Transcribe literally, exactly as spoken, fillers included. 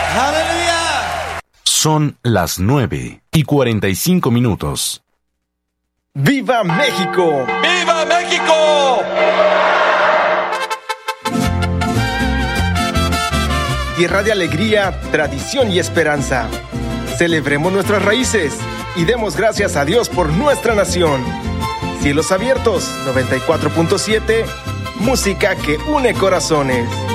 ¡Aleluya! Son las nueve y cuarenta y cinco minutos. ¡Viva México! ¡Viva México! Tierra de alegría, tradición y esperanza. Celebremos nuestras raíces y demos gracias a Dios por nuestra nación. Cielos Abiertos, noventa y cuatro punto siete, música que une corazones.